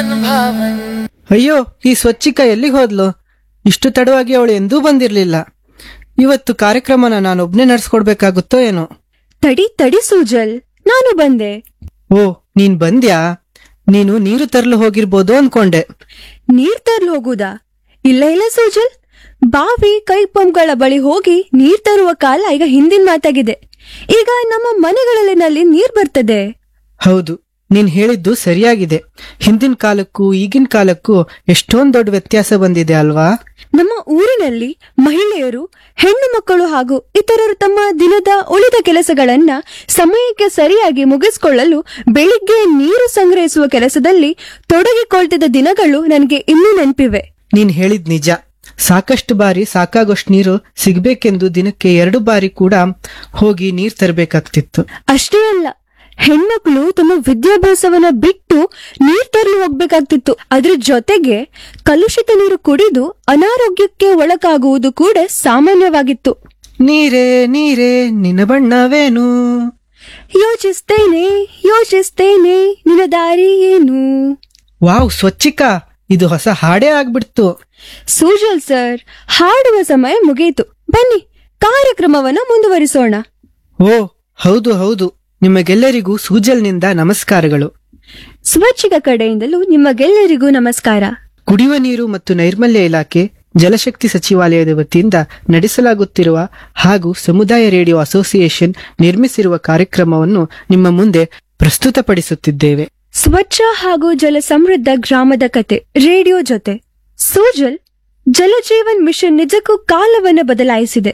ಅಯ್ಯೋ, ಈ ಸ್ವಚ್ಛಿಕ ಎಲ್ಲಿಗೆ ಹೋದ್ಲು? ಇಷ್ಟು ತಡವಾಗಿ ಅವಳು ಎಂದೂ ಬಂದಿರ್ಲಿಲ್ಲ. ಇವತ್ತು ಕಾರ್ಯಕ್ರಮನ ನಾನೊಬ್ನೇ ನಡ್ಸ್ಕೊಡ್ಬೇಕಾಗುತ್ತೋ ಏನೋ. ತಡಿ ತಡಿ ಸೂಜಲ್, ನಾನು ಬಂದೆ. ಓ, ನೀನ್ ಬಂದ್ಯಾ? ನೀನು ನೀರು ತರಲು ಹೋಗಿರ್ಬೋದು ಅನ್ಕೊಂಡೆ. ನೀರ್ ತರ್ಲು ಹೋಗುದಾ? ಇಲ್ಲ ಇಲ್ಲ ಸೂಜಲ್, ಬಾವಿ ಕೈ ಪಂಪ್ಗಳ ಬಳಿ ಹೋಗಿ ನೀರ್ ತರುವ ಕಾಲ ಈಗ ಹಿಂದಿನ ಮಾತಾಗಿದೆ. ಈಗ ನಮ್ಮ ಮನೆಗಳಲ್ಲಿ ನೀರ್ ಬರ್ತದೆ. ಹೌದು, ನೀನ್ ಹೇಳಿದ್ದು ಸರಿಯಾಗಿದೆ. ಹಿಂದಿನ ಕಾಲಕ್ಕೂ ಈಗಿನ ಕಾಲಕ್ಕೂ ಎಷ್ಟೊಂದ್ ದೊಡ್ಡ ವ್ಯತ್ಯಾಸ ಬಂದಿದೆ ಅಲ್ವಾ? ನಮ್ಮ ಊರಿನಲ್ಲಿ ಮಹಿಳೆಯರು, ಹೆಣ್ಣು ಮಕ್ಕಳು ಹಾಗೂ ಇತರರು ತಮ್ಮ ದಿನದ ಉಳಿದ ಕೆಲಸಗಳನ್ನ ಸಮಯಕ್ಕೆ ಸರಿಯಾಗಿ ಮುಗಿಸಿಕೊಳ್ಳಲು ಬೆಳಿಗ್ಗೆ ನೀರು ಸಂಗ್ರಹಿಸುವ ಕೆಲಸದಲ್ಲಿ ತೊಡಗಿಕೊಳ್ತಿದ್ದ ದಿನಗಳು ನನಗೆ ಇನ್ನೂ ನೆನಪಿವೆ. ನೀನ್ ಹೇಳಿದ್ ನಿಜ. ಸಾಕಷ್ಟು ಬಾರಿ ಸಾಕಾಗೋಷ್ಟು ನೀರು ಸಿಗ್ಬೇಕೆಂದು ದಿನಕ್ಕೆ 2 ಬಾರಿ ಕೂಡ ಹೋಗಿ ನೀರ್ ತರಬೇಕಾಗ್ತಿತ್ತು. ಅಷ್ಟೇ ಅಲ್ಲ, ಹೆಣ್ಮಕ್ಳು ತಮ್ಮ ವಿದ್ಯಾಭ್ಯಾಸವನ್ನ ಬಿಟ್ಟು ನೀರ್ ತರಲು ಹೋಗ್ಬೇಕಾಗ್ತಿತ್ತು. ಅದ್ರ ಜೊತೆಗೆ ಕಲುಷಿತ ನೀರು ಕುಡಿದು ಅನಾರೋಗ್ಯಕ್ಕೆ ಒಳಗಾಗುವುದು ಕೂಡ ಸಾಮಾನ್ಯವಾಗಿತ್ತು. ನೀರೇ ನೀರೇ ನಿನ್ನ ಬಣ್ಣವೇನು? ಯೋಚಿಸ್ತೇನೆ ಯೋಚಿಸ್ತೇನೆ ನಿನ್ನ ದಾರಿ ಏನು. ವಾವ್ ಸ್ವಚ್ಛಿಕಾ, ಇದು ಹೊಸ ಹಾಡೇ ಆಗ್ಬಿಡ್ತು. ಸೂಜಲ್ ಸರ್, ಹಾಡುವ ಸಮಯ ಮುಗಿಯಿತು. ಬನ್ನಿ ಕಾರ್ಯಕ್ರಮವನ್ನ ಮುಂದುವರಿಸೋಣ. ಓ ಹೌದು ಹೌದು, ನಿಮಗೆಲ್ಲರಿಗೂ ಸೂಜಲ್ನಿಂದ ನಮಸ್ಕಾರಗಳು. ಸ್ವಚ್ಛಿಕ ಕಡೆಯಿಂದಲೂ ನಿಮಗೆಲ್ಲರಿಗೂ ನಮಸ್ಕಾರ. ಕುಡಿಯುವ ನೀರು ಮತ್ತು ನೈರ್ಮಲ್ಯ ಇಲಾಖೆ, ಜಲಶಕ್ತಿ ಸಚಿವಾಲಯದ ವತಿಯಿಂದ ನಡೆಸಲಾಗುತ್ತಿರುವ ಹಾಗೂ ಸಮುದಾಯ ರೇಡಿಯೋ ಅಸೋಸಿಯೇಷನ್ ನಿರ್ಮಿಸಿರುವ ಕಾರ್ಯಕ್ರಮವನ್ನು ನಿಮ್ಮ ಮುಂದೆ ಪ್ರಸ್ತುತಪಡಿಸುತ್ತಿದ್ದೇವೆ. ಸ್ವಚ್ಛ ಹಾಗೂ ಜಲ ಸಮೃದ್ಧ ಗ್ರಾಮದ ಕತೆ ರೇಡಿಯೋ ಜೊತೆ. ಸೂಜಲ್, ಜಲಜೀವನ್ ಮಿಷನ್ ನಿಜಕ್ಕೂ ಕಾಲವನ್ನು ಬದಲಾಯಿಸಿದೆ.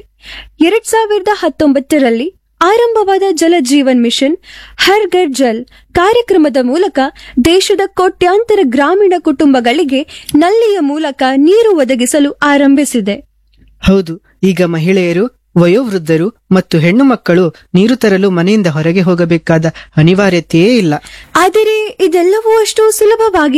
2019ರಲ್ಲಿ ಆರಂಭವಾದ ಜಲಜೀವನ್ ಮಿಷನ್ ಹರ್ ಘರ್ ಜಲ್ ಕಾರ್ಯಕ್ರಮದ ಮೂಲಕ ದೇಶದ ಕೋಟ್ಯಾಂತರ ಗ್ರಾಮೀಣ ಕುಟುಂಬಗಳಿಗೆ ನಲ್ಲಿಯ ಮೂಲಕ ನೀರು ಒದಗಿಸಲು ಆರಂಭಿಸಿದೆ. ಹೌದು, ಈಗ ಮಹಿಳೆಯರು, ವಯೋವೃದ್ಧರು ಮತ್ತು ಹೆಣ್ಣು ಮಕ್ಕಳು ನೀರು ತರಲು ಮನೆಯಿಂದ ಹೊರಗೆ ಹೋಗಬೇಕಾದ ಅನಿವಾರ್ಯತೆಯೇ ಇಲ್ಲ. ಆದರೆ ಇದೆಲ್ಲವೂ ಅಷ್ಟು ಸುಲಭವಾಗಿ